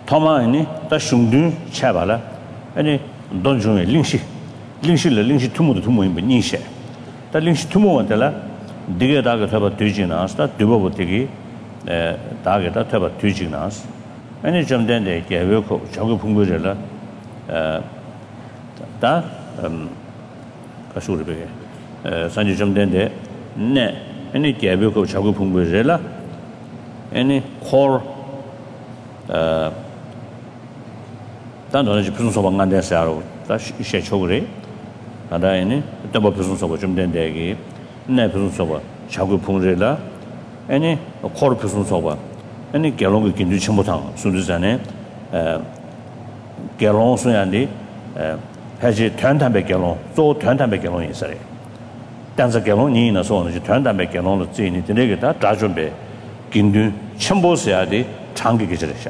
토마니 다 슝든 차발라 아니 돈 중에 링시 투모도 투모인 닝셰 다 링시 투모한테라 디게 다가 타바 뒤지나스다 두버버 되기 다게 다 타바 뒤지나스 아니 좀 된데 개외코 저거 풍부절라 다 가수르베 산지 좀 된데 네 아니 개외코 저거 풍부절라 아니 콜 단도는 무슨 소방 안 돼서요. 다시 셰초그래. 나다에는 또 무슨 소방 좀 된대기. 네 무슨 소방. 자꾸 풍제라. 아니 코르 무슨 소방. 아니 결혼을 긴주 첨부탕 순주산에 결혼 소양디 해지团단백 결혼 또团단백 결혼이 있어요. 但是결혼你呢说呢就团단백 결혼을 지니 되게 다 준비 긴주 첨부해야 돼. 장기 계절이야.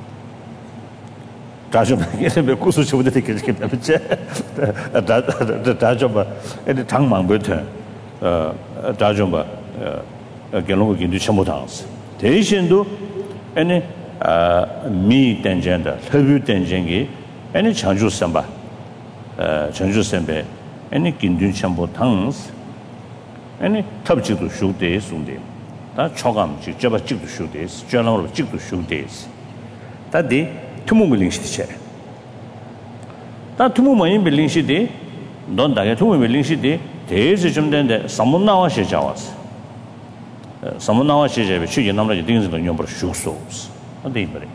다좀 이게 구수 처부터 되게 됐지. 다좀 봐. 이 장망부터 다좀 봐. 결혼을 긴도 전부 당스. 대신도 아니 미 땡전다. 협유 땡전기 아니 장주 선바. 장주 선배 아니 긴도 전부 당스. 아니 탑지도 쇼대 순대. 다 초감 직접 찍도 쇼데스 전화로 찍도 쇼데스 다디 투모물 링시체 다 투모만 빌링시데 넌 다게 투모물 링시데 대지 좀 된데 사문나와 시자와스 사문나와 시제베 취지 남라지 딩즈도 녀버 쇼소스 어디 이버리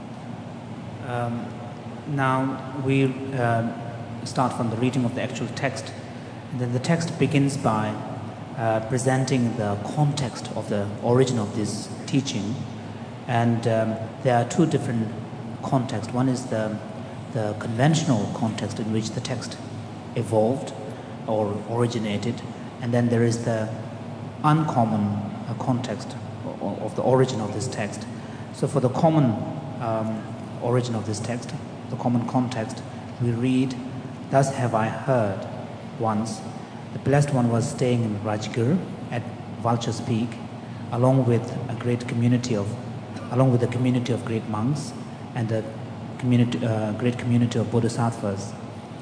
now we start from the reading of the actual text and then the text begins by presenting the context of the origin of this teaching, and there are two different contexts. One is the conventional context in which the text evolved or originated, and then there is the uncommon context of the origin of this text. So for the common origin of this text, the common context, we read, "Thus have I heard once, the Blessed One was staying in Rajgir at Vulture's Peak, along with a community of great monks and the great community of bodhisattvas."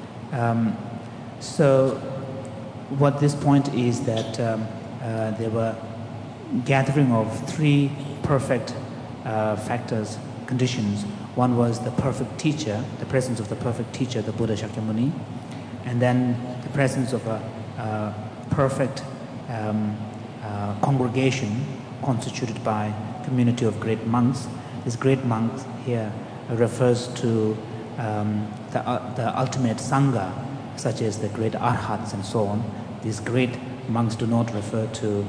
So, what this point is that there were gathering of three perfect factors, conditions. One was the perfect teacher, the presence of the perfect teacher, the Buddha Shakyamuni, and then the presence of a perfect congregation constituted by community of great monks. These great monks here refers to the ultimate sangha, such as the great arhats and so on. These great monks do not refer to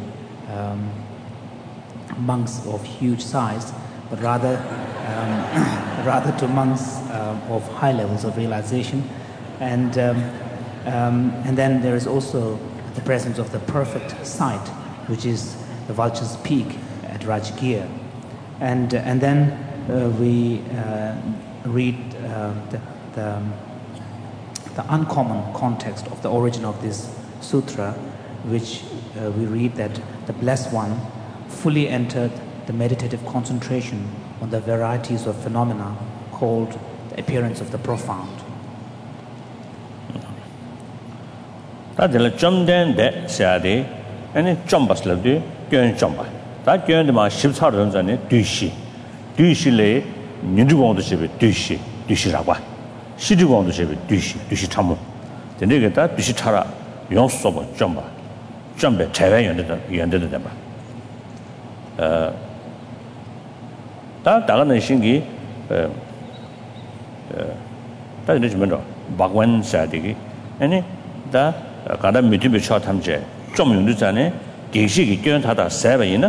monks of huge size, but rather to monks of high levels of realization. And then there is also the presence of the perfect sight, which is the Vulture's Peak at Rajgir. And then we read the uncommon context of the origin of this sutra, which we read that the Blessed One fully entered the meditative concentration on the varieties of phenomena called the appearance of the profound. 다들 점된데 시아데 아니 점바슬도 견 점바 다 견데마 14년 전에 뒤시래 민주공도 집에 뒤시라고 시주공도 집에 뒤시 참모 근데 다 뒤시 차라 용서버 점바 점배 재회 연대다 봐 다가는 신기 다들 좀 먼저 박원 사디기 아니 다 가다 미티비 차 탐제 좀 용도 전에 계시기 견타다 세베이나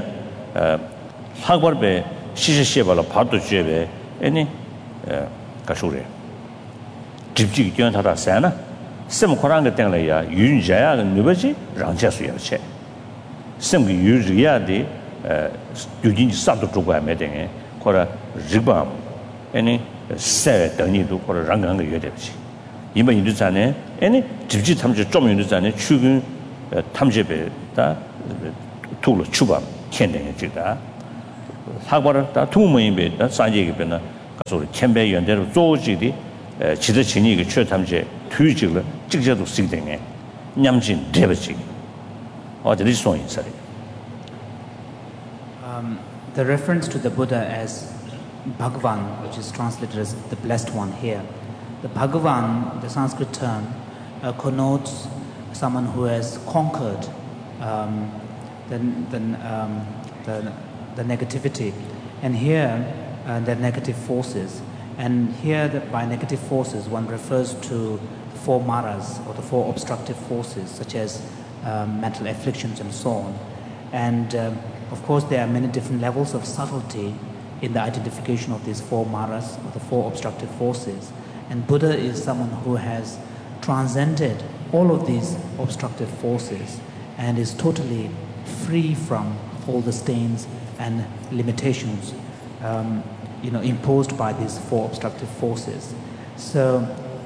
학벌배 시시시발로 파도 주에 아니 가쇼래 집지 견타다 세나 심 코란 게 땡래야 윤자야 누버지 랑자수야체 심기 유리야디 유진지 사도 조가 매댕에 코라 리밤 아니 세等니도 코라 랑강가 여대지 이번 인도 전에 아니 집지 탐지 좀 인도 전에 출근 탐지배다 투로 추밤 현대에 지다 학벌을 다 투모인배다 산지게배나 가서 캠베 연대로 조직이 지도 진입이 최탐제 투지를 직접도 쓰게 되네. 냠진 대버지. 어디 리소인 사례. The reference to the Buddha as Bhagavan, which is translated as the blessed one here. The Bhagavan, the Sanskrit term, connotes someone who has conquered the negativity, and here the negative forces. And here, by negative forces, one refers to the four maras or the four obstructive forces, such as mental afflictions and so on. And of course, there are many different levels of subtlety in the identification of these four maras or the four obstructive forces. And Buddha is someone who has transcended all of these obstructive forces and is totally free from all the stains and limitations imposed by these four obstructive forces. So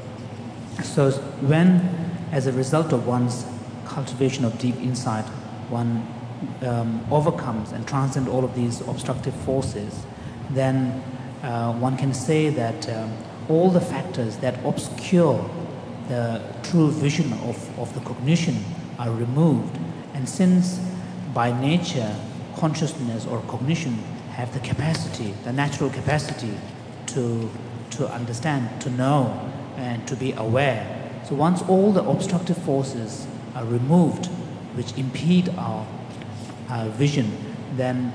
when, as a result of one's cultivation of deep insight, one overcomes and transcends all of these obstructive forces, then one can say that all the factors that obscure the true vision of the cognition are removed. And since by nature consciousness or cognition have the capacity, the natural capacity to understand, to know, and to be aware. So once all the obstructive forces are removed, which impede our vision, then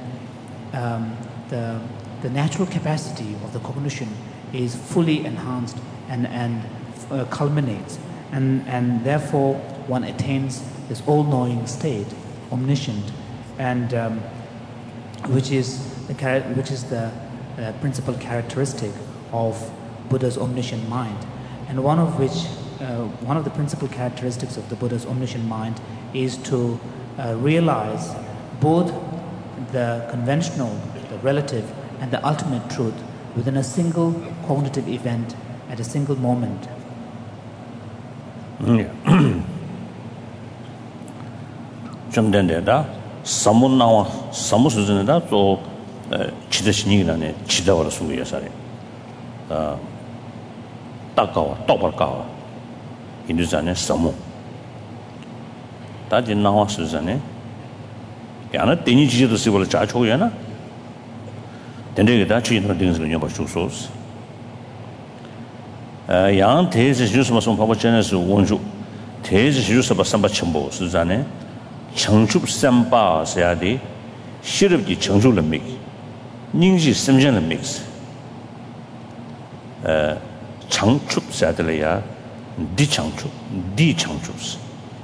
the natural capacity of the cognition is fully enhanced and culminates, and therefore one attains this all-knowing state, omniscient, and which is the principal characteristic of Buddha's omniscient mind, and one of the principal characteristics of the Buddha's omniscient mind is to realize both the conventional, the relative, and the ultimate truth within a single cognitive event at a single moment. 정된데다 사문나와 사무수준에다 또 지대신이라네 지대와라 수고야사래 딱가와 똑발가와 인도산에 사무 다지 나와 수준에 야나 되니 지도 쓰고를 자초야나 된데게다 주인으로 등을 녀바 주소스 양 대지 주스마 송파고 전에서 원주 대지 주스바 삼바 첨보 수잔에 청축 삼바 세야디 시럽기 청축을 믹 닝지 심전을 믹스 청축 세야들이야 디청축 디청축스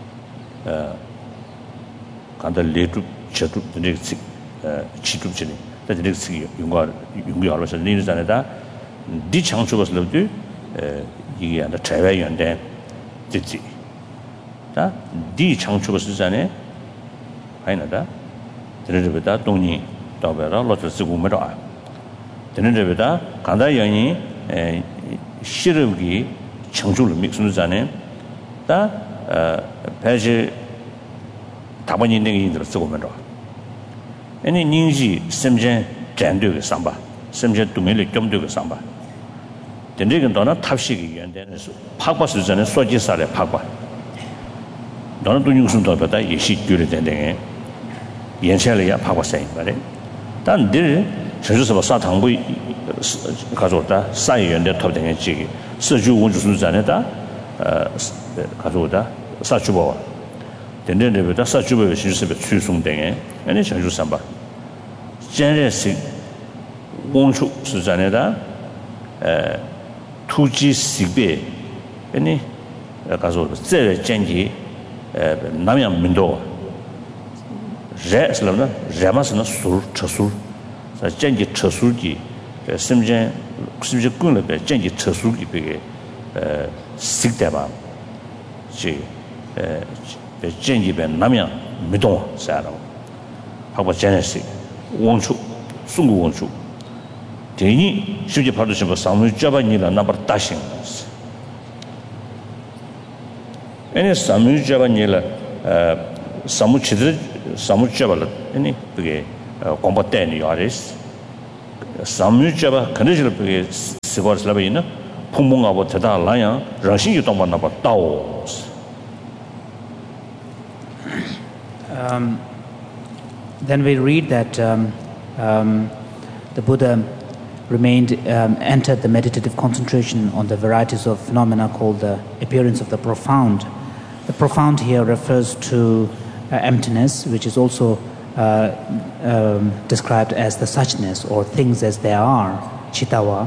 간달레도 저도 되게 지도지네 되게 용과로서 니르잖아다 디청축을도 이게 아니라 자외연대 짓지 자 디청축을 아니나다 드르르베다 동니 더베라 로트 쓰고 메라 드르르베다 간다 연이 시르기 청주를 믹스는 다 배지 다번 있는 게 인들 쓰고 메라 아니 닝지 심전 잔되게 삼바 심전 동일이 좀 되게 삼바 된데는 너는 탑식이 연대는서 파과 수준의 소지사래 파과 너는 돈 용순도 보다 예시 규례 된데 연체를 파과 사인 말에 단 늘 전주서 사탕부 가져다 사이 연대 탑등에 지기 서주 원주 수준에다 가져다 사주보와 된데는보다 사주보의 실습에 추송등에 아니 전주 삼바 전례식 원주 수준에다 투지 식배 아니 가서 제 전기 남양 민도 레슬러나 레마스나 술 처술 자 전기 처술기 심전 군의 전기 처술기 베게 식대바 지 전기배 남양 민도 사람 하고 전례식 원주 중국 원주 대니 실제 받으신 거 사무 잡아니라 나버 다신 아니 사무 잡아니라 사무 잡아라 아니 그게 공부때니 요리스 Samuchaba conditional Sigors Labina, Pumunga Tada Lion, Rashi Yutomana Taos. Then we read that the Buddha entered the meditative concentration on the varieties of phenomena called the appearance of the profound. The profound here refers to emptiness, which is also described as the suchness or things as they are, chitawa,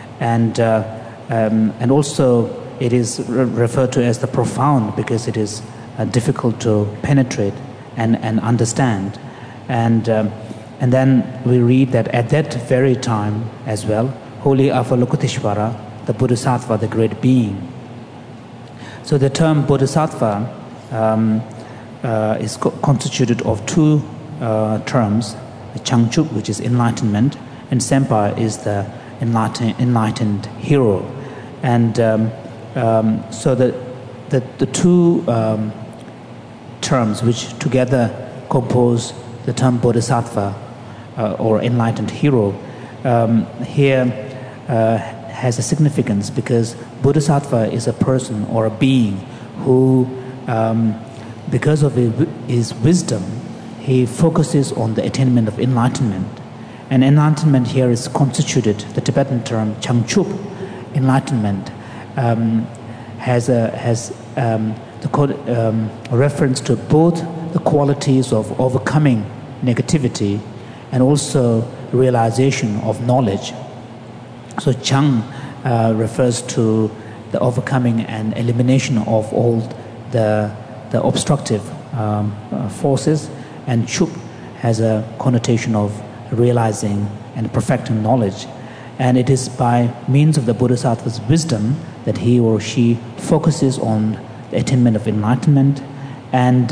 and also it is referred to as the profound because it is difficult to penetrate and understand. And then we read that at that very time as well, Holy Avalokiteshvara, the Bodhisattva, the great being. So the term Bodhisattva is constituted of two terms, Changchup, which is enlightenment, and Sempa is the enlightened hero. And so the two terms which together compose the term Bodhisattva or enlightened hero here has a significance because Bodhisattva is a person or a being who, because of his wisdom, he focuses on the attainment of enlightenment. And enlightenment here is constituted, the Tibetan term Changchup, enlightenment, has a reference to both the qualities of overcoming negativity and also realization of knowledge. So Chang refers to the overcoming and elimination of all the obstructive forces, and Chup has a connotation of realizing and perfecting knowledge. And it is by means of the Bodhisattva's wisdom that he or she focuses on the attainment of enlightenment. And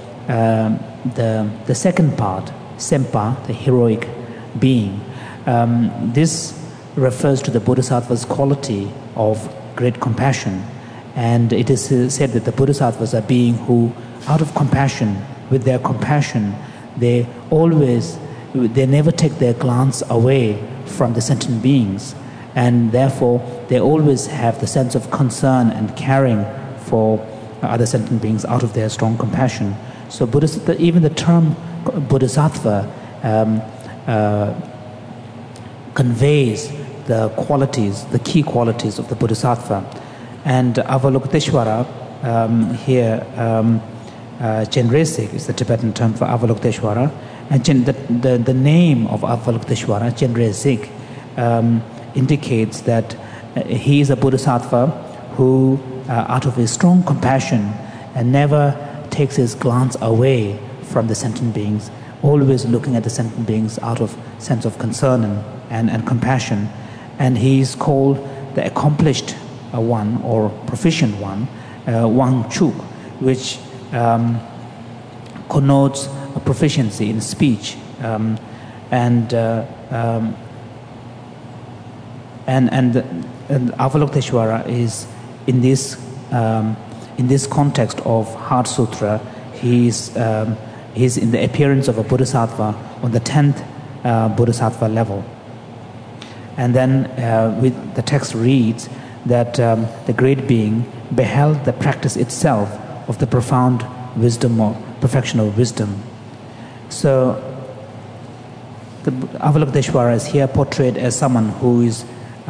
the second part, Sempa, the heroic being, this refers to the Bodhisattva's quality of great compassion. And it is said that the Bodhisattvas are beings who, out of compassion, with their compassion, they never take their glance away from the sentient beings, and therefore they always have the sense of concern and caring for other sentient beings out of their strong compassion. So even the term Bodhisattva conveys the qualities, the key qualities of the Bodhisattva. And Avalokiteshvara here, Chenresik is the Tibetan term for Avalokiteshvara, and the name of Avalokiteshvara, Chenresik, indicates that he is a Bodhisattva who, out of his strong compassion, and never takes his glance away from the sentient beings, always looking at the sentient beings out of sense of concern and compassion. And he is called the accomplished one or proficient one, Wang Chuk, which connotes a proficiency in speech, and Avalokiteshvara is in this context of Heart Sutra. He's in the appearance of a Bodhisattva on the 10th Bodhisattva level. And then the text reads that the great being beheld the practice itself of the profound wisdom or perfection of wisdom. So the Avalokiteshvara is here portrayed as someone who is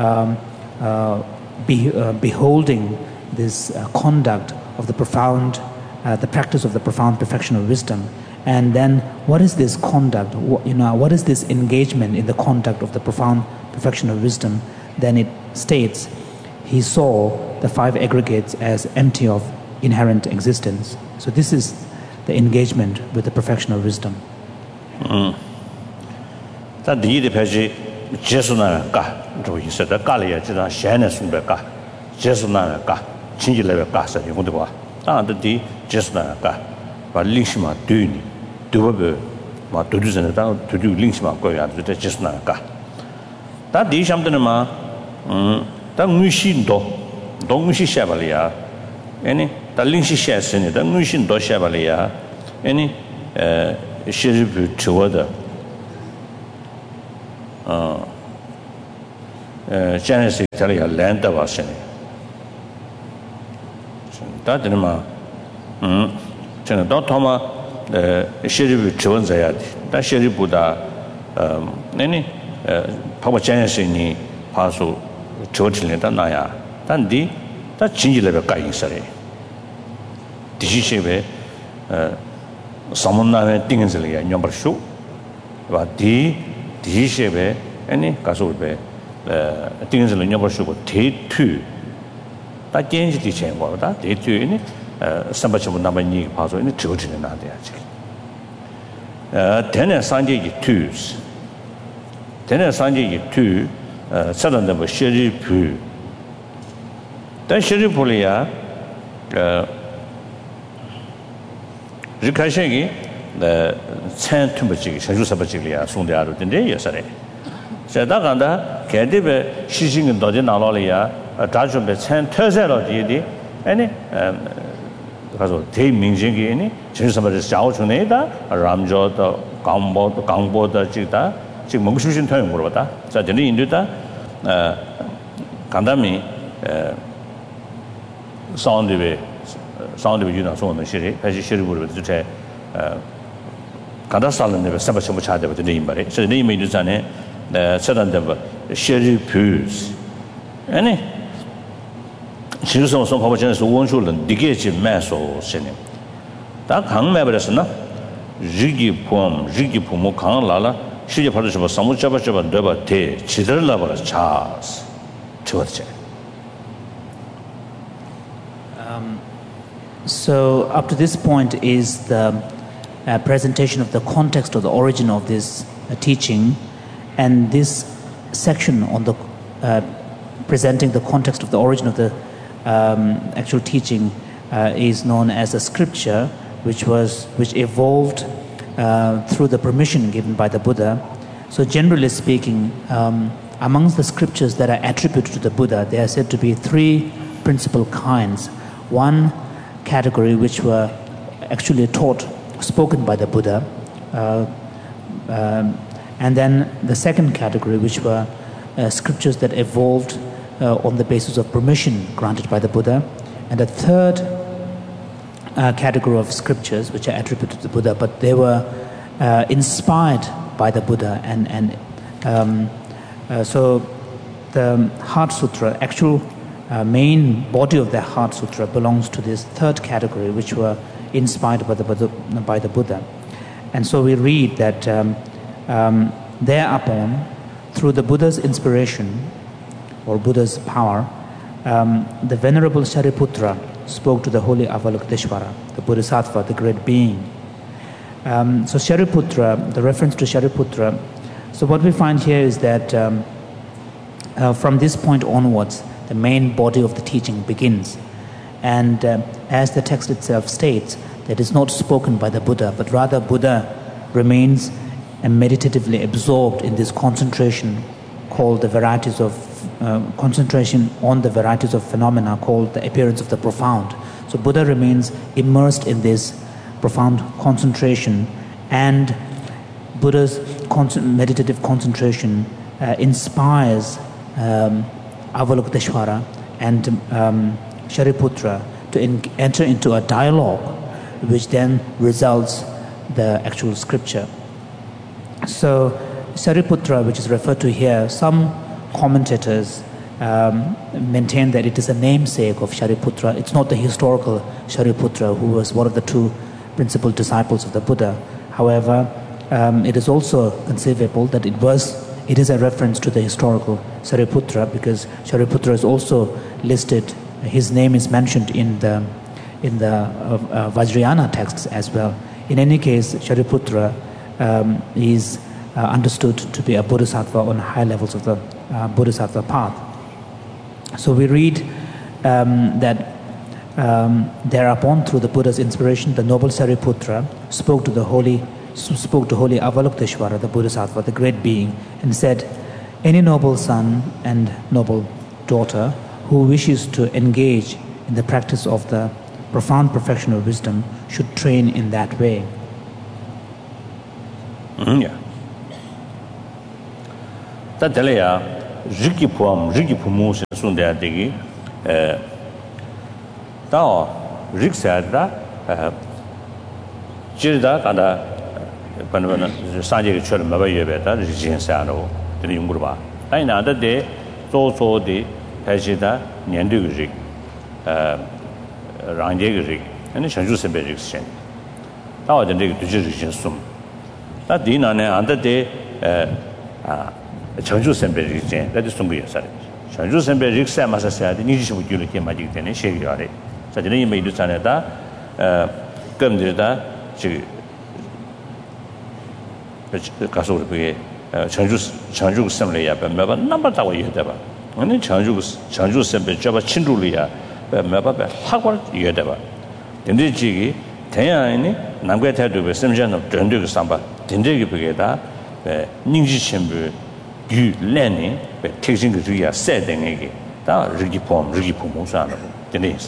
beholding this conduct of the profound, the practice of the profound perfection of wisdom. And then what is this conduct? What is this engagement in the conduct of the profound perfection of wisdom? Then it states, he saw the five aggregates as empty of inherent existence. So this is the engagement with the perfection of wisdom. Genesis tell you land of us. That in my Toma Sheri Chonzayat, that Sheri Buddha, any Papa Genesis in Paso Churchill Naya, Tandi, that change level guy sorry. Dishishebe Samuna Dingley and Yumber shoe, but Dishishebe any Kasobe Dingley and Yumber shoe, take two. That change the chain was that they do any somebody would number need puzzle in the children and not the 10 and Sunday twos. 10 and Sunday two, sudden number Sherry Poo. Then Sherry Pulia Rikashegi, the 10 Tumbachi, Shanju Sabachilia, soon the other day yesterday. Sedaganda, Kadibe, Shishing and Dodin Alolia. Judgment the 10 Thursday did any because they means any change somebody Xiao Chuneda, Ramjo, the Gangbo, the Jita, Chimungshin Turn Gurota, Sadini Induta, Kandami, sound of you know, so on the Shiri, as you should would say, Kandasal never Sabbath with the name, but so the name is the certain Sherry Pews. Any Chilson Papa Genesis one children, Digage Mass or Sending. That hung Mabrasana, Rigi Pumo Kang Lala, she published about some Jabba Deba Te, Chidrilla was Charles. So, up to this point is the presentation of the context or the origin of this teaching, and this section on the presenting the context of the origin of the actual teaching is known as a scripture, which evolved through the permission given by the Buddha. So generally speaking, amongst the scriptures that are attributed to the Buddha, there are said to be three principal kinds. One category which were actually spoken by the Buddha, and then the second category which were scriptures that evolved on the basis of permission granted by the Buddha, and a third category of scriptures which are attributed to the Buddha, but they were inspired by the Buddha, and so the Heart Sutra, actual main body of the Heart Sutra, belongs to this third category, which were inspired by the Buddha. And so we read that thereupon, through the Buddha's inspiration or Buddha's power, the Venerable Shariputra spoke to the holy Avalokiteshvara, the Bodhisattva, the great being. So Shariputra, the reference to Shariputra, so what we find here is that from this point onwards, the main body of the teaching begins. And as the text itself states, that is not spoken by the Buddha, but rather Buddha remains meditatively absorbed in this concentration called the varieties of concentration on the varieties of phenomena called the appearance of the profound. So Buddha remains immersed in this profound concentration, and Buddha's meditative concentration inspires Avalokiteshvara and Shariputra to enter into a dialogue, which then results the actual scripture. So Shariputra, which is referred to here, some commentators maintain that it is a namesake of Shariputra. It's not the historical Shariputra, who was one of the two principal disciples of the Buddha. However, it is also conceivable that it is a reference to the historical Shariputra, because Shariputra is also listed, his name is mentioned in the Vajrayana texts as well. In any case, Shariputra is understood to be a bodhisattva on high levels of the bodhisattva path. So we read that thereupon, through the Buddha's inspiration, the noble Shariputra spoke to holy Avalokiteshvara, the bodhisattva, the great being, and said, "Any noble son and noble daughter who wishes to engage in the practice of the profound perfection of wisdom should train in that way." Yeah. That Delia, Riki Pumu Sunda Digi, Tao Rik Sada, Jirda, Panavana, Sanjay Chul Mavayabeta, Rijin Sano, the Yungurba. Another day, so the Pajida, Nyandurik, Ranjagrik, and the Shanju Seberic Shen. Tao the Rijin Sum. That dinner another day, Chanju Seberic, that is Sungi. Chanju Seberic Samasa said, Nijish with Uliki Magic and Shagari. Suddenly made to Sanada, Gumdida, Kasurbi, Chanju Assembly, but number that way you have. And then Chanju Sembe Java Chindulia, but Mababa, Howard Yedeva. In the Jigi, Tayani, Nangata to the same gen of Drendu Samba, Tindegi Brigada, Ninji Chimbu, Gu Lenny, but taking the Ria said in Egi, that Rigi Pumusano, the name.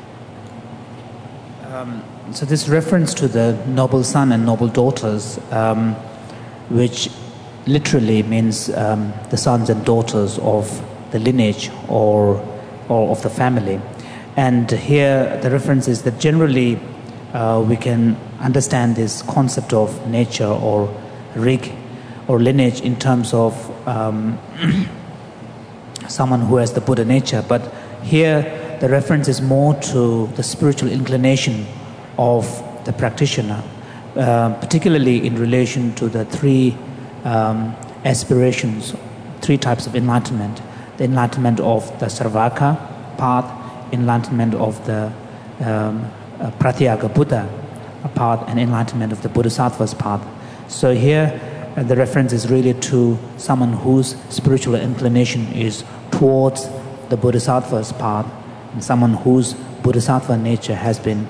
So this reference to the noble son and noble daughters, which literally means the sons and daughters of the lineage or of the family. And here the reference is that generally we can understand this concept of nature or rig or lineage in terms of someone who has the Buddha nature. But here the reference is more to the spiritual inclination of the practitioner, particularly in relation to the three aspirations, three types of enlightenment: the enlightenment of the Sarvaka path, enlightenment of the Pratyeka Buddha path, and enlightenment of the Bodhisattva's path. So here the reference is really to someone whose spiritual inclination is towards the Bodhisattva's path, and someone whose Bodhisattva nature has been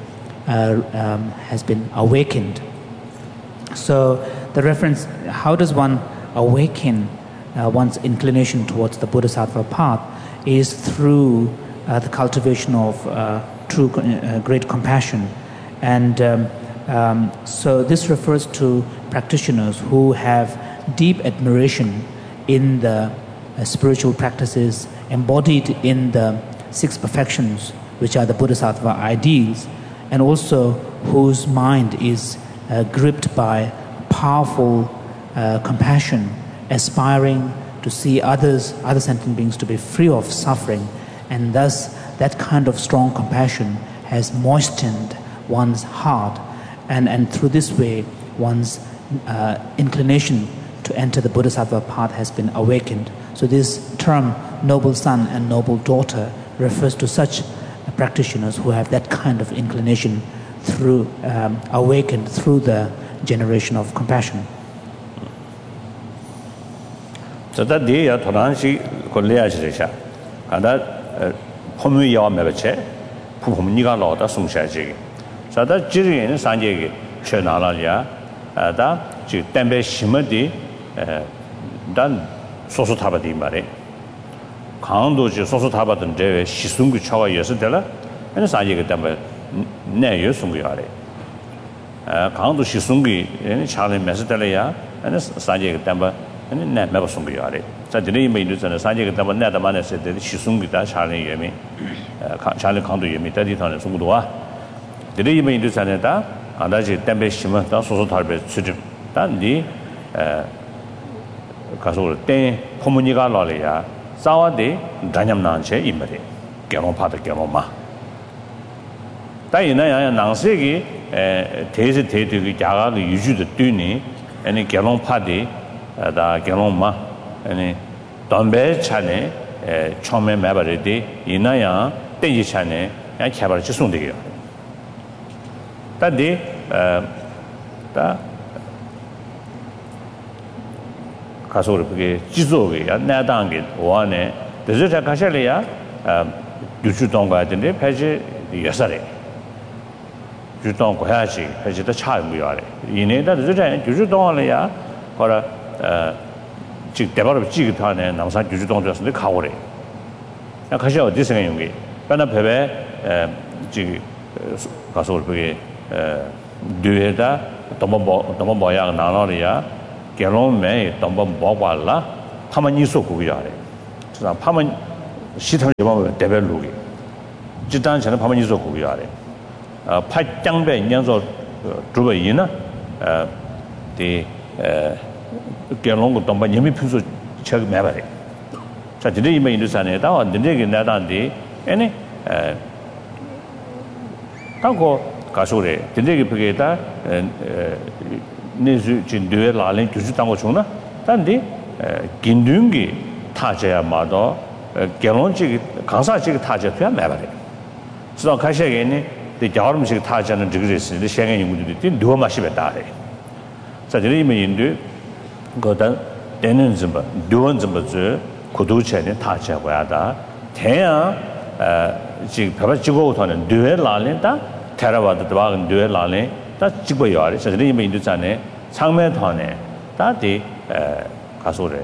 awakened. So the reference, how does one awaken one's inclination towards the Bodhisattva path, is through the cultivation of true great compassion. And so this refers to practitioners who have deep admiration in the spiritual practices embodied in the six perfections, which are the Bodhisattva ideals, and also whose mind is gripped by powerful compassion, aspiring to see other sentient beings to be free of suffering, and thus that kind of strong compassion has moistened one's heart, and through this way one's inclination to enter the Bodhisattva path has been awakened. So this term noble son and noble daughter refers to such practitioners who have that kind of inclination through awakened through the generation of compassion. So that day Toranshi Kolea Jisha, and that Pomuya Mebache, Pumniga Loda Sumshaji. So that Jiri and Sanjay Chenalalia, that Tembe Shimadi, done Sosotabadi Mare. Kando Sosotabadan Deve, Shisungu Chawa Yesadella, and Sanjay Tembe Ne Yusungari. Kando Shisungi, and Charlie Mesadella, and Sanjay Tembe. And net never sung yard. Suddenly made use and Sanjay Netaman said that she sung with Charlie Yemi, Charlie Condo Yemi, 30 ton Sungua. The day made use and that, and that's a tempe shimmer, that's also target sujum. Then the Castle Ten Pomunica Lolia, Sawa de Danyam Nanche Imere, Gamon Pata Gamoma. Diana Nansegi, Taste Tate Jaga, usually the Tuni, and a Gamon Paddy. Da Geloma and Dombe Chane, Chome Mabaridi, Inaya, Deji Chane, and Cabarchisundi. That day, the Kasurpi, Jizogi, and Nadangi, one, the Zeta Cashalia, Yuchutonga, and the Page, the Yasare. Juton Hachi, Page the child we are. In it, that Jutonlia, or a develop Jigitan and Namsan Juton just the Kauri. Now, Kasha disagreeing. Bana Pebe, Kasurpi, Dueda, Tomoboya, Nanoria, Gelon May, Tombo Bobala, Tamaniso Kuyare. 자 파면 시탐 좀 대별로기 지단 전에 파면 이소 고야래 파장배 인연소 주베이나 디 개롱고 동반 예미 표수 책 매바래 자 근데 이메 인도산에 다 왔는데 나단디 아니 하고 가소래 근데 그게다 내주 진도에 라린 주주 당고 주나 단디 긴둥기 타제야마도 개론지 강사지 타제야 매바래 그래서 가셔게니 자름식 타자는 저기서 생애 연구들이 누워 마시베다래 자 저리면 인도 거다 되는 좀 누원 좀 고도체는 타자고야다 대야 지금 별지고 도는 뇌라는다 테라와도 도와는 뇌라는 다 찍어요. 자 저리면 인도 전에 상매团에 다디 가소래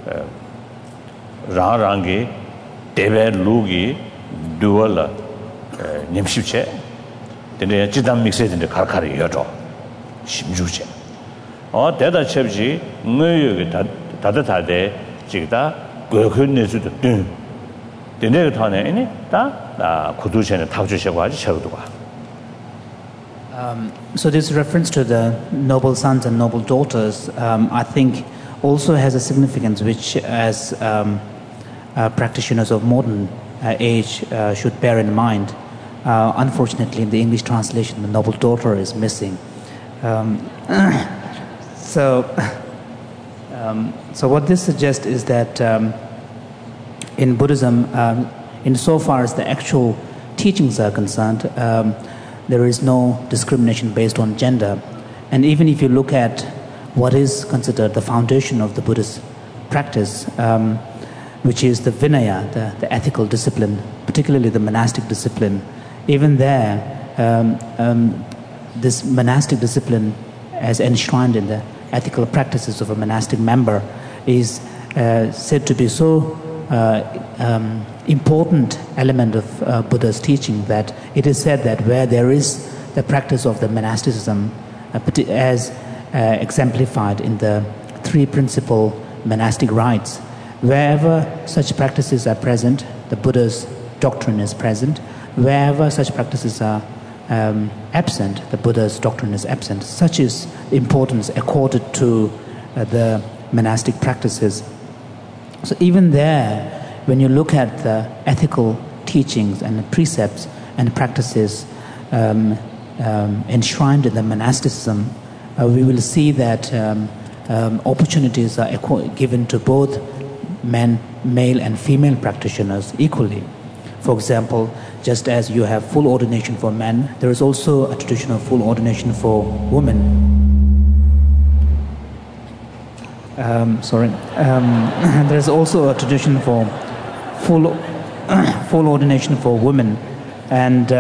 라랑게 데벨루기 두얼 님십체 근데 지단 믹스했는데 카르카리 여죠 심주체 대다 첩지 너여기 다다다데 지다 그현내수도 근데 타네 다 고두체는 타주셔고 아주 저도가 So this reference to the noble sons and noble daughters, I think, also has a significance which, as practitioners of modern age, should bear in mind. Unfortunately, in the English translation, the noble daughter is missing. So what this suggests is that in Buddhism, insofar as the actual teachings are concerned, there is no discrimination based on gender. And even if you look at what is considered the foundation of the Buddhist practice, which is the Vinaya, the ethical discipline, particularly the monastic discipline, even there, this monastic discipline, as enshrined in the ethical practices of a monastic member, is said to be so important element of Buddha's teaching that it is said that where there is the practice of the monasticism as exemplified in the three principal monastic rites, wherever such practices are present, the Buddha's doctrine is present. Wherever such practices are absent, the Buddha's doctrine is absent. Such is the importance accorded to the monastic practices. So even there, when you look at the ethical teachings and the precepts and practices enshrined in the monasticism, we will see that opportunities are given to both male and female practitioners equally. For example, just as you have full ordination for men, there is also a tradition of full ordination for women. There is also a tradition for full ordination for women, and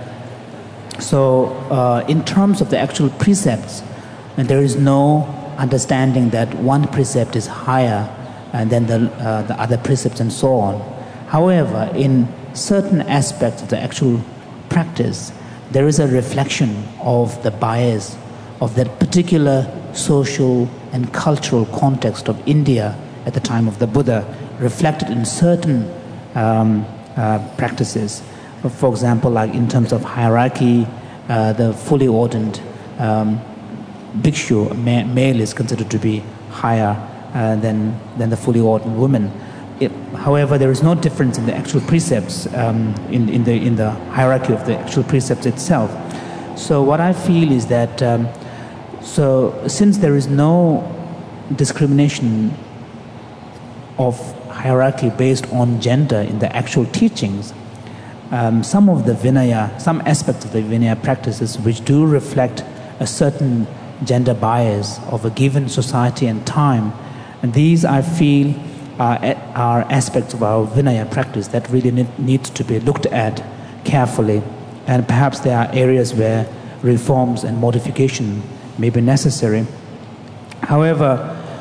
so in terms of the actual precepts, there is no understanding that one precept is higher than the other precepts and so on. However, in certain aspects of the actual practice, there is a reflection of the bias of that particular social and cultural context of India at the time of the Buddha, reflected in certain practices. For example, like in terms of hierarchy, the fully ordained bhikshu, male, is considered to be higher than the fully ordained woman. However, there is no difference in the actual precepts, in the hierarchy of the actual precepts itself. So what I feel is that so since there is no discrimination of hierarchy based on gender in the actual teachings, some of the Vinaya, some aspects of the Vinaya practices which do reflect a certain gender bias of a given society and time, and these I feel are aspects of our Vinaya practice that really needs to be looked at carefully, and perhaps there are areas where reforms and modification may be necessary. However,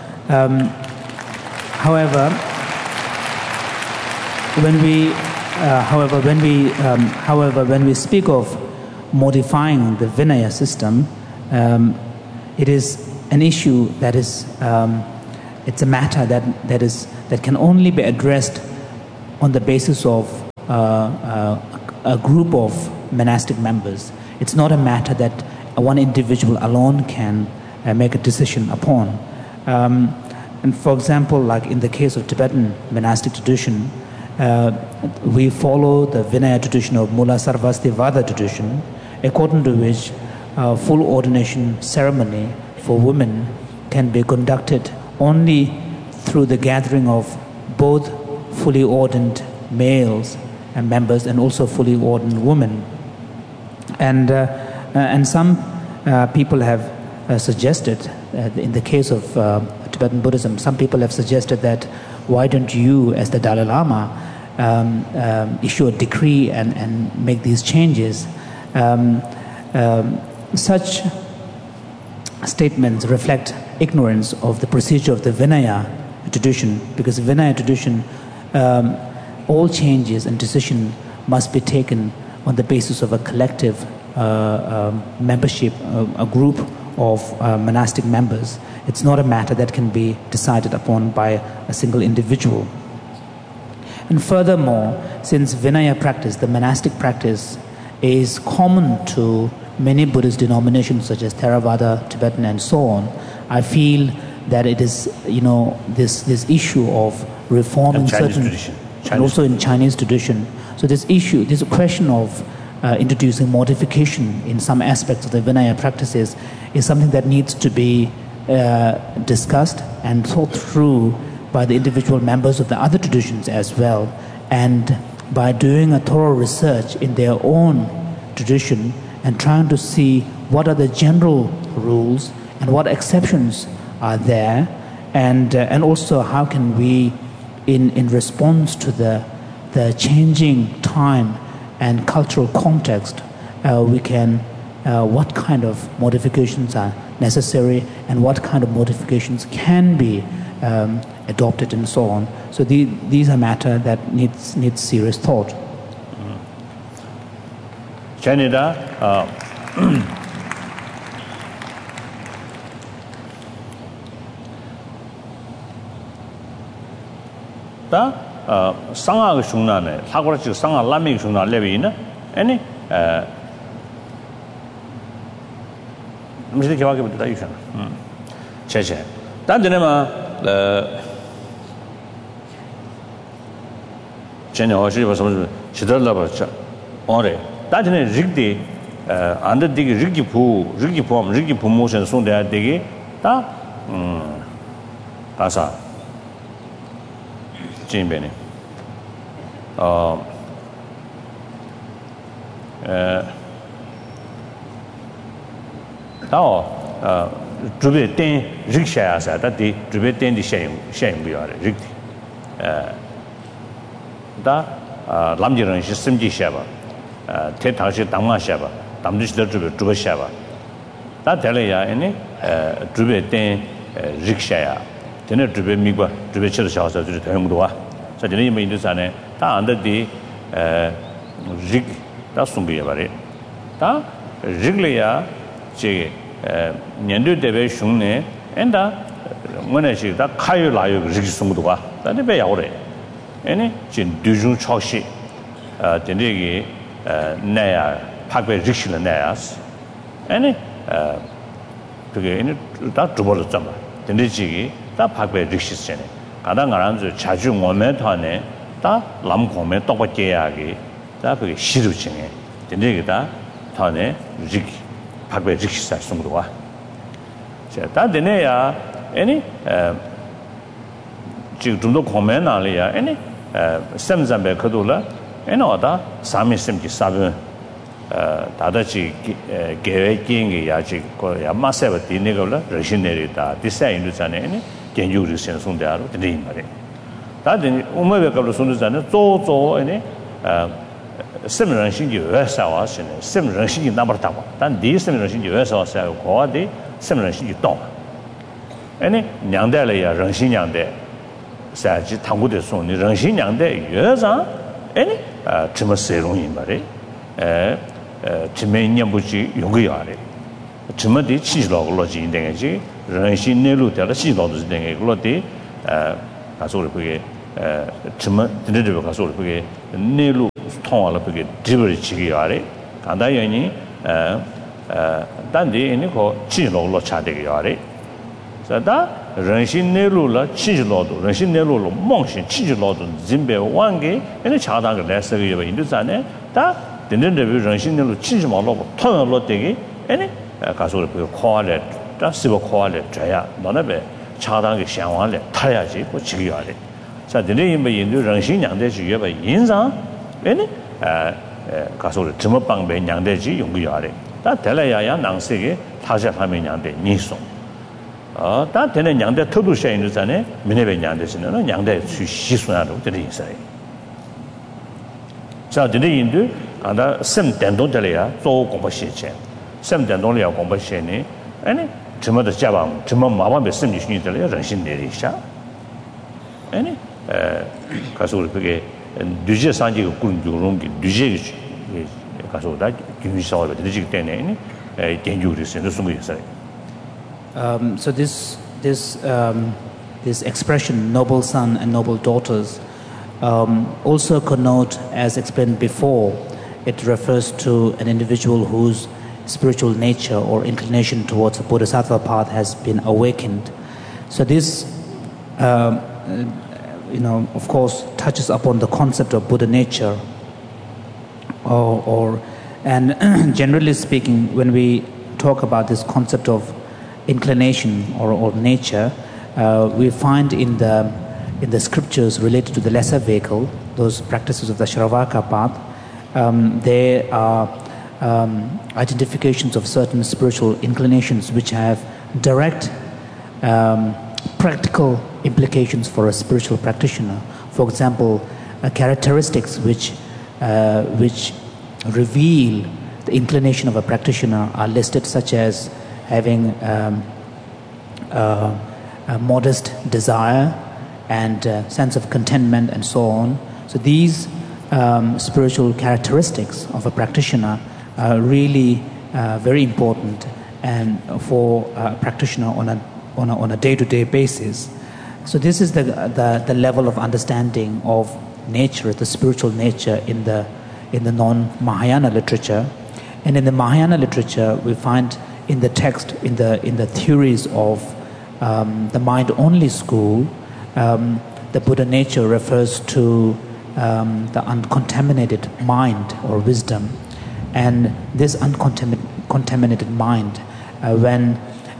when we speak of modifying the Vinaya system, it is an issue that is it's a matter that can only be addressed on the basis of a group of monastic members. It's not a matter that one individual alone can make a decision upon. And for example, like in the case of Tibetan monastic tradition, we follow the Vinaya tradition of Mula Sarvastivada tradition, according to which full ordination ceremony for women can be conducted only through the gathering of both fully ordained males and members and also fully ordained women. And some people have suggested, in the case of Tibetan Buddhism, some people have suggested that why don't you, as the Dalai Lama, issue a decree and make these changes. Such statements reflect ignorance of the procedure of the Vinaya tradition, because Vinaya tradition, all changes and decision must be taken on the basis of a collective membership, a group of monastic members. It's not a matter that can be decided upon by a single individual. And furthermore, since Vinaya practice, the monastic practice, is common to many Buddhist denominations such as Theravada, Tibetan, and so on, I feel that it is, this issue of reforming certain, and also in Chinese tradition. So this question of introducing modification in some aspects of the Vinaya practices is something that needs to be discussed and thought through by the individual members of the other traditions as well, and by doing a thorough research in their own tradition and trying to see what are the general rules and what exceptions are there, and also how can we, in response to the changing time and cultural context, we can what kind of modifications are necessary and what kind of modifications can be adopted and so on. So these are matter that needs serious thought. Canada, 다 상하의 중간에 사고라지 상하 라미 중간 레비는 아니 무슨 개화게 부터 있잖아. 제제. 단데네마 전에 어디 봐서 지들라 봤죠. 어래. 단데네 릭디 안데디기 릭기 부모션 손대야 되게 다 가사 진배네. 주베 땡 릭샤야사 다디 주베 땡디 샤잉 부여래 릭디 다 람지런 시스템지 샤바 대타시 당마 샤바 담지들 주베 샤바 다 될래야 아니 주베 땡 릭샤야 되네 주베 미과 주베 쳐서 샤서 주 대용도 와 저들이 뭐 인도산에 다 안데디 릭다 숨비야 바래 다 릭래야 제 년도 대배 흉내 엔다 뭐네시 다 카유 라유 릭 숨도가 다데 배야오래 에네 진 두중 초시 된데기 내야 파괴 릭실 내야스 에네 그게 에네 다 두벌을 잡아 된데지기 다 파괴 릭실세네 가당가란주 자주 몸에 타네 다 남공매 똑같게야기 다 그게 시루증에 된데기 다 타네 릭 파괴 릭실사 숨도가 자 다데네야 에네 지금 좀더 고민 나리야 에네 샘잠베 그돌라 에노다 사미심기 사변 다다지 계획기행이 야지 거야 마세버티 네걸라 러시네리다 디사인도잖아요 에네 견주를 선송대하러 되네 말이야 다들 오메베가로 손도잖아요 조조 에네 세면신기 외사와시네 세면신기 나버다고 단 디세면신기 외사와사고 거디 세면신기 동 에네 냥대래야 런신냥대 사지 당구대 손이 런신냥대 여자 에네 쯤어세롱이 말이 쯤에냐부지 용거야래 쯤어디 치지로로지 인데지 런신내로 되라 시도도 되게 그렇디 가서를 그게 chima dinde ka so ke ne lu thong la ke dibri chi yare kanda yani dan de ni ko chi lo cha de yare sa da ren xin ne lu la chi lo do ren xin ne lu lo mong xin chi lo do jin be wang ge ene cha da ge le se ge ba yin du sa ne da dinde de ren xin ne lu chi ma lo thong lo de ge ene ka so ke ko le da si bo ko le ja ya no na be cha da ge xiang wang le ta ya ji ko chi yare 자, 드네 임의 인도 정신 양대지 예바 인상 에네 가서를 점업방배 양대지 용기야래. 다 달라야야 낭세게 타샤하면 양대 니송. 다 되는 양대 토두셔 있는 전에 미네베 양대시는 양대 시수나로 되는 있어요. 자, 드네 인도 아다 셈 된동들이야 또 공부시체. 셈 된동이야 공부시네. 아니 점어도 잡아 점어 마음에 심리신이들이야 정신 내리샤. 아니 가서 그게 뉴제 산지 군주롱 뉴제 가서 다 군사와 되지 때문에 개인적으로 쓰는 숨이 있어요. So this expression noble son and noble daughters also connote, as explained before, it refers to an individual whose spiritual nature or inclination towards the bodhisattva path has been awakened. So this of course, touches upon the concept of Buddha nature, and generally speaking, when we talk about this concept of inclination or nature, we find in the scriptures related to the lesser vehicle, those practices of the Shravaka path, there are identifications of certain spiritual inclinations which have direct practical implications for a spiritual practitioner. For example, characteristics which reveal the inclination of a practitioner are listed, such as having a modest desire and sense of contentment and so on. So these spiritual characteristics of a practitioner are really very important and for a practitioner on a day-to-day basis. So this is the level of understanding of nature, the spiritual nature in the non-Mahayana literature. And in the Mahayana literature, we find in the text, in the theories of the mind-only school, the Buddha nature refers to the uncontaminated mind or wisdom. And this uncontaminated mind, when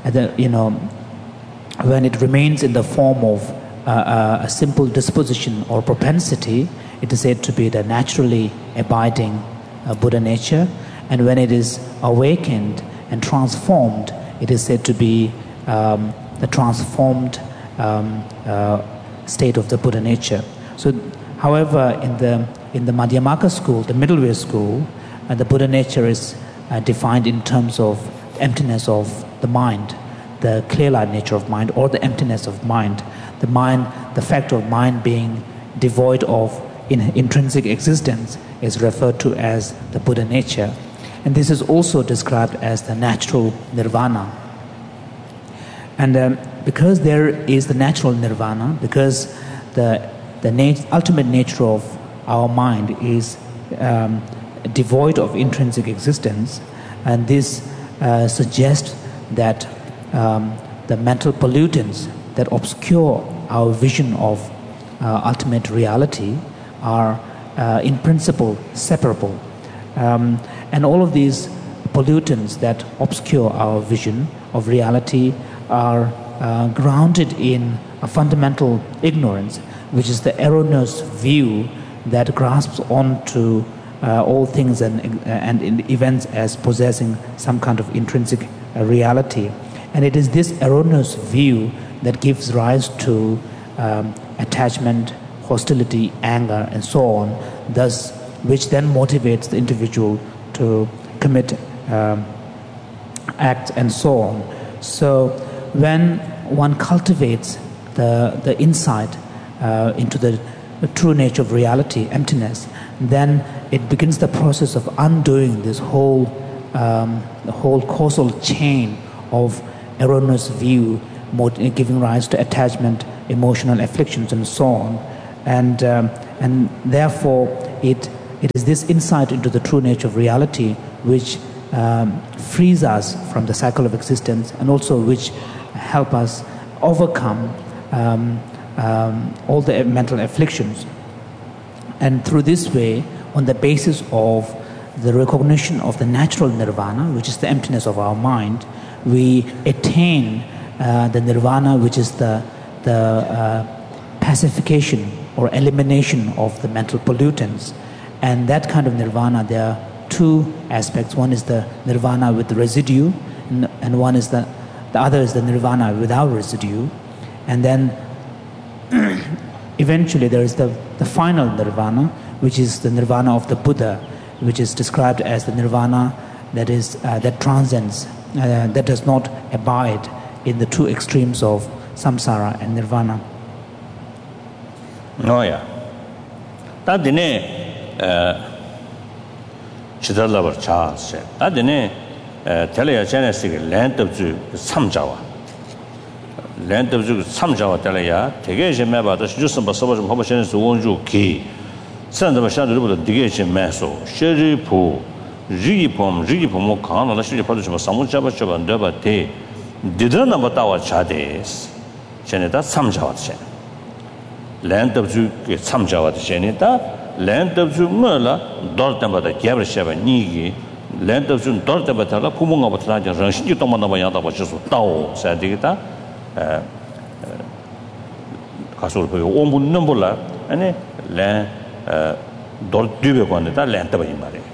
it remains in the form of a simple disposition or propensity, it is said to be the naturally abiding Buddha nature. And when it is awakened and transformed, it is said to be the transformed state of the Buddha nature. So, however, in the Madhyamaka school, the middle way school, the Buddha nature is defined in terms of emptiness of the mind, the clear-eyed nature of mind, or the emptiness of mind. The mind, the fact of mind being devoid of intrinsic existence, is referred to as the Buddha nature. And this is also described as the natural nirvana. And because there is the natural nirvana, because the ultimate nature of our mind is devoid of intrinsic existence, and this suggests that the mental pollutants that obscure our vision of ultimate reality are in principle separable. And all of these pollutants that obscure our vision of reality are grounded in a fundamental ignorance, which is the erroneous view that grasps onto all things and events as possessing some kind of intrinsic reality. And it is this erroneous view that gives rise to attachment, hostility, anger, and so on, thus which then motivates the individual to commit acts and so on. So when one cultivates the insight into the true nature of reality, emptiness, then it begins the process of undoing this whole causal chain of erroneous view, giving rise to attachment, emotional afflictions, and so on. and therefore it is this insight into the true nature of reality which frees us from the cycle of existence, and also which help us overcome all the mental afflictions. And through this way, on the basis of the recognition of the natural nirvana, which is the emptiness of our mind, we attain the nirvana, which is the pacification or elimination of the mental pollutants. And that kind of nirvana, there are two aspects. One is the nirvana with the residue, and one is the other is the nirvana without residue. And then eventually there is the final nirvana, which is the nirvana of the Buddha, which is described as the nirvana that is that transcends, that does not abide in the two extremes of samsara and nirvana. No, yeah. That dine chidalavar chas. That dine telaya genesis land of ju samjawa. Land of ju samjawa telaya. Tegation meba the jusum basabas of Hobashan is one ju key. Send the shadow of the digation maso. Sherry po, Rigipom, Kana, the city production of Samuchaba and Deba te. Didn't about our chades. Janeta samjawa. Land of Ju get some Java Janita, land of Ju Murla, Dortamba the Gabrisheva Nigi, land of Jun Dortabatala, Pumunga Batana, Ranshi Tomanavayata, which is Tao, Sadita, Castle Ombu Numbula, and land Dort Dubegoneta, land of Himari.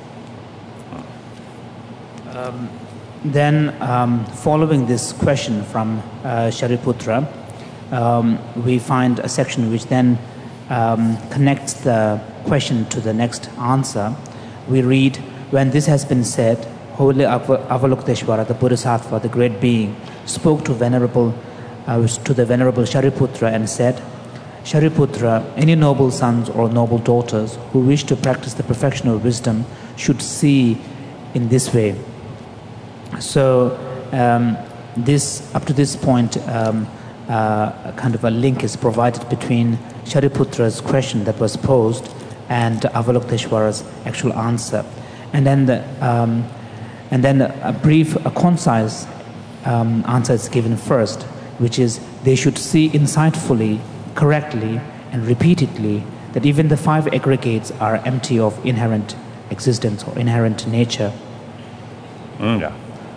Then, following this question from Shariputra, we find a section which then connects the question to the next answer. We read, when this has been said, Holy Avalokiteshvara, the Bodhisattva, the great being, spoke to the Venerable Shariputra and said, Shariputra, any noble sons or noble daughters who wish to practice the perfection of wisdom should see in this way. So, up to this point, kind of a link is provided between Shariputra's question that was posed and Avalokiteshvara's actual answer, and then a concise answer is given first, which is they should see insightfully, correctly, and repeatedly that even the five aggregates are empty of inherent existence or inherent nature. Yeah.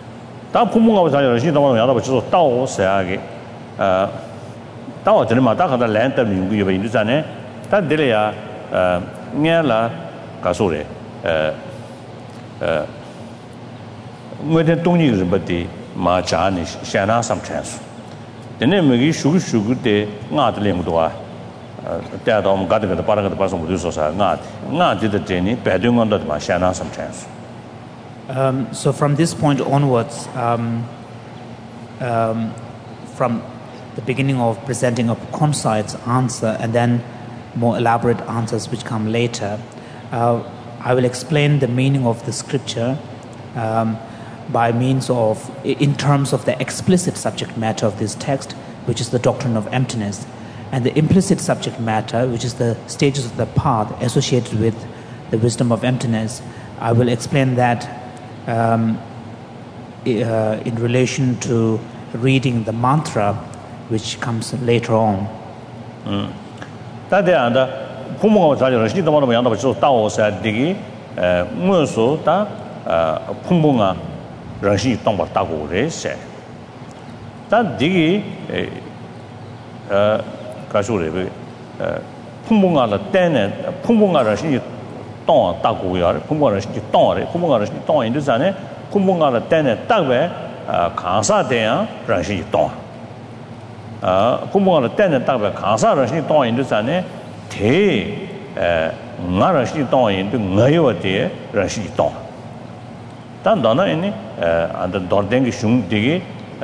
Tao जनमा ता खदा land तब निंगु ये इंदु जाने ता दिले या न्याला कासोरे मुझे तोंगी रुबती मा जाने शाना समचेंस देने मुझे शुगु ते नात लेंग दोआ त्या तो हम गाते गाते पारा गाते पासों बुद्धि सोसा नात जिते जेनी पैदुंग अंदर मा शाना समचेंस. So from this point onwards, from the beginning of presenting a concise answer and then more elaborate answers which come later, I will explain the meaning of the scripture by means of, in terms of the explicit subject matter of this text, which is the doctrine of emptiness, and the implicit subject matter, which is the stages of the path associated with the wisdom of emptiness. I will explain that in relation to reading the mantra which comes later on. Pumunga tenne takbe kansa rashi tong yin zane te nga rashi tong yin de ngayo de rashi tong dan dana ini and dordeng shung de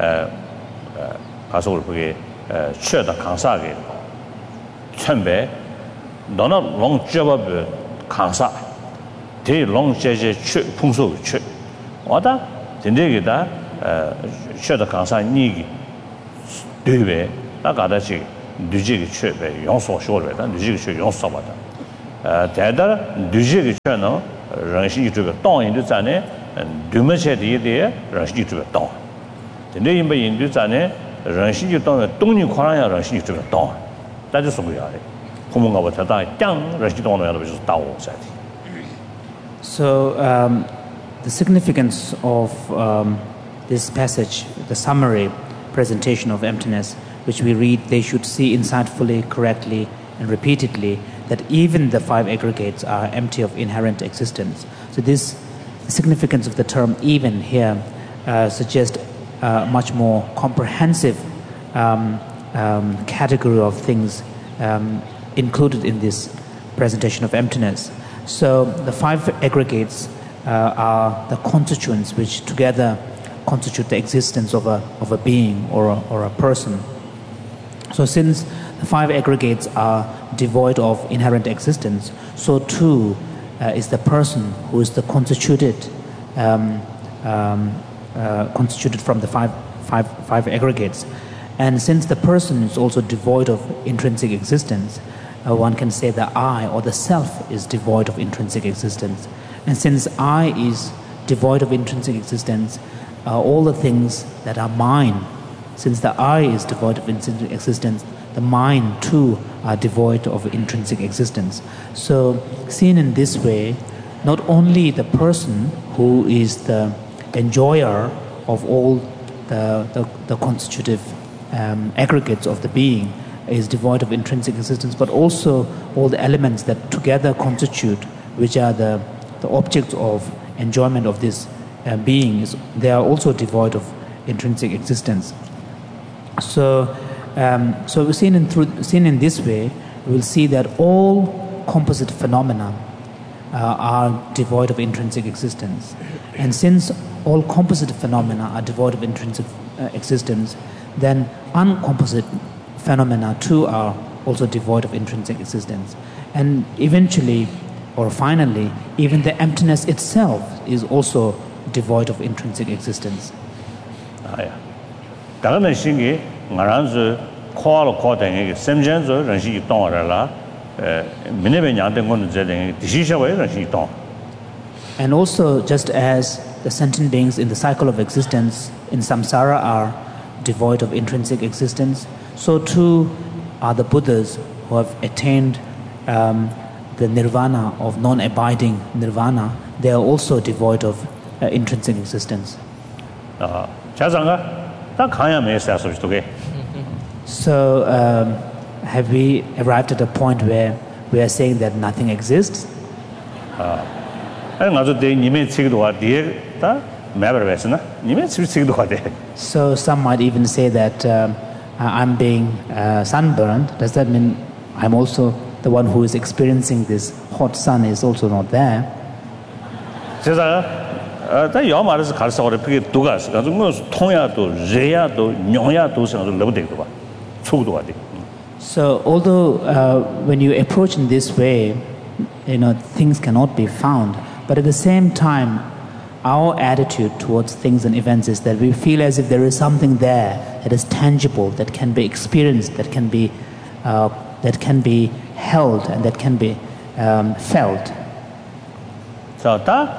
kaso ge che da kansa ge chenbe dana long jeba be kansa te long jeje che pungso che wada dinde ge da che da kansa ni ge 되게 나가다지 düjig chö be yong so shol be da düjig chö yong so ba da da da düjig chö no ran shi zhe ge dong yin de zan ne du me che de de ran shi zhe ge dong de ne yin be yin de zan ne ran shi zhe dong dong ni kwan ya ran shi zhe ge dong da zhe su bu ya de hu mo ga ba ta da jiang ran shi dong ya de是道我在的 So the significance of this passage, the summary presentation of emptiness, which we read, they should see insightfully, correctly, and repeatedly that even the five aggregates are empty of inherent existence. So this significance of the term even here suggests a much more comprehensive category of things included in this presentation of emptiness. So the five aggregates are the constituents which together constitute the existence of a being or a person. So since the five aggregates are devoid of inherent existence, so too is the person who is the constituted from the five aggregates. And since the person is also devoid of intrinsic existence, one can say the I or the self is devoid of intrinsic existence. And since I is devoid of intrinsic existence, all the things that are mine, since the I is devoid of intrinsic existence, the mine too are devoid of intrinsic existence. So seen in this way, not only the person who is the enjoyer of all the constitutive aggregates of the being is devoid of intrinsic existence, but also all the elements that together constitute, which are the objects of enjoyment of this being, they are also devoid of intrinsic existence. So seen in this way, we will see that all composite phenomena are devoid of intrinsic existence. And since all composite phenomena are devoid of intrinsic existence, then uncomposite phenomena too are also devoid of intrinsic existence. And eventually, or finally, even the emptiness itself is also devoid of intrinsic existence. And also, just as the sentient beings in the cycle of existence in samsara are devoid of intrinsic existence, so too are the Buddhas who have attained the nirvana of non-abiding nirvana. They are also devoid of intrinsic existence. So have we arrived at a point where we are saying that nothing exists? So some might even say that I'm being sunburned. Does that mean I'm also the one who is experiencing this hot sun is also not there? So although when you approach in this way, things cannot be found, but at the same time, our attitude towards things and events is that we feel as if there is something there that is tangible, that can be experienced, that can be held, and that can be felt. So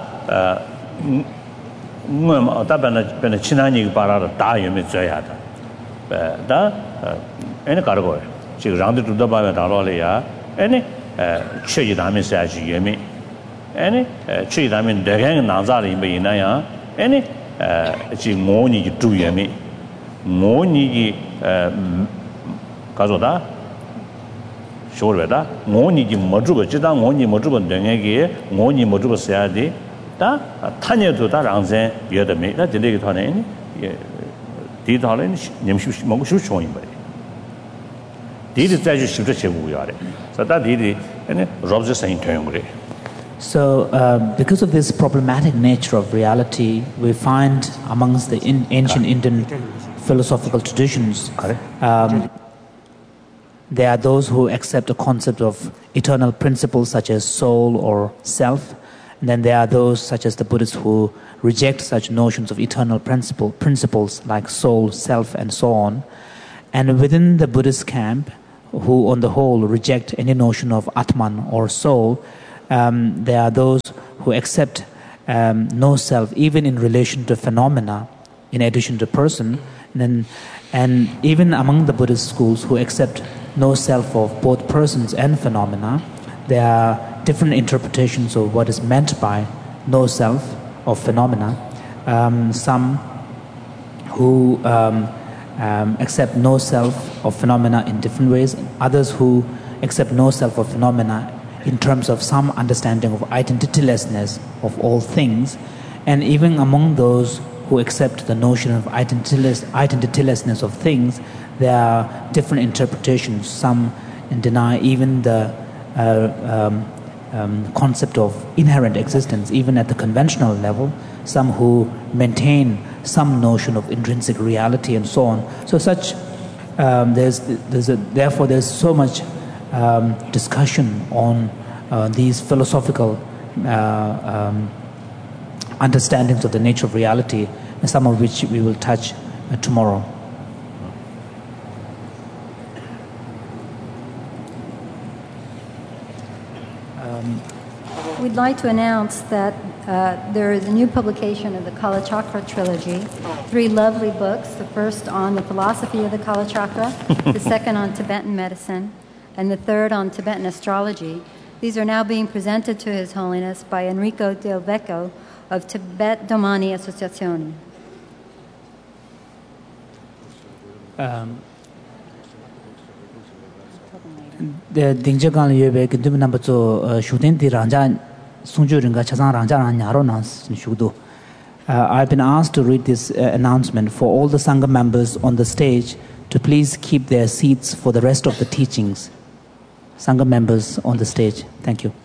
any damein dagang nazar in bayina ya any ji ngoni ji du yemi ngoni ji kazoda shorweda ngoni ji mojuba jida ngoni mojuba dengege ngoni mojuba sayadi da tanyedo da rangzen yede me da dele ge thane ni di thale ni nyamshu mo shu chong yin ba di de zai ju shi zhe che wu ya de so da di de any robs saying tong. So, because of this problematic nature of reality, we find amongst the ancient Indian philosophical traditions, there are those who accept the concept of eternal principles such as soul or self, and then there are those such as the Buddhists who reject such notions of eternal principles like soul, self, and so on. And within the Buddhist camp, who on the whole reject any notion of Atman or soul. There are those who accept no self, even in relation to phenomena, in addition to person. And even among the Buddhist schools who accept no self of both persons and phenomena, there are different interpretations of what is meant by no self of phenomena. Some who accept no self of phenomena in different ways, others who accept no self of phenomena in terms of some understanding of identitylessness of all things. And even among those who accept the notion of identitylessness of things, there are different interpretations. Some deny even the concept of inherent existence, even at the conventional level. Some who maintain some notion of intrinsic reality and so on. So therefore there's so much discussion on these philosophical understandings of the nature of reality, some of which we will touch tomorrow. We'd like to announce that there is a new publication of the Kalachakra trilogy, 3 lovely books, the first on the philosophy of the Kalachakra, the second on Tibetan medicine, and the third on Tibetan astrology. These are now being presented to His Holiness by Enrico Del Vecchio of Tibet Domani Associazione. The Dingjagan Yebe Kintum number 2 shooting the Ranja Sunjuringa Chazan Ranja Yaronas Shudu. I've been asked to read this announcement for all the Sangha members on the stage to please keep their seats for the rest of the teachings. Sangha members on the stage. Thank you.